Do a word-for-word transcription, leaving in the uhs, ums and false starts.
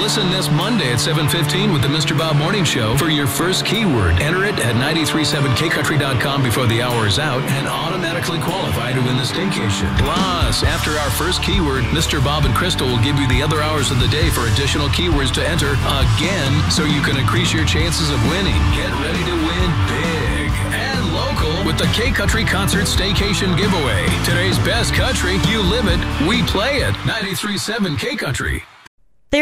Listen this Monday at seven fifteen with the Mister Bob Morning Show for your first keyword. Enter it at nine three seven k country dot com before the hour is out and automatically qualify to win the staycation. Plus, after our first keyword, Mister Bob and Crystal will give you the other hours of the day for additional keywords to enter again so you can increase your chances of winning. Get ready to win big and local with the K-Country Concert Staycation Giveaway. Today's best country, you live it, we play it. ninety-three point seven K-Country.